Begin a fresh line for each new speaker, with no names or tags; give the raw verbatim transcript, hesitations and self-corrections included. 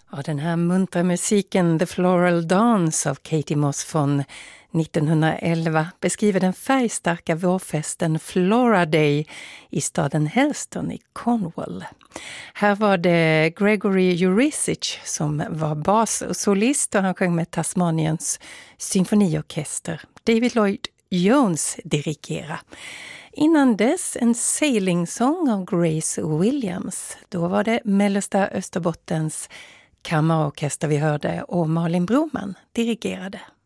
Ja, den här muntra musiken The Floral Dance av Katie Moss från nittonhundraelva beskriver den färgstarka vårfesten Flora Day i staden Helston i Cornwall. Här var det Gregory Urisic som var bas och solist och han sjöng med Tasmaniens symfoniorkester. David Lloyd Jones dirigera. Innan dess en sailing-sång av Grace Williams. Då var det Mellersta Österbottens kammarorkester vi hörde och Malin Broman dirigerade.